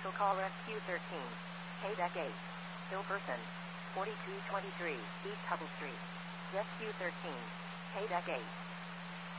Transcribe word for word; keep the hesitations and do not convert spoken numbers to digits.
Vehicle call Rescue thirteen. Quebec eight. Still person. forty-two twenty-three, East Hubble Street. Rescue thirteen. Quebec eight.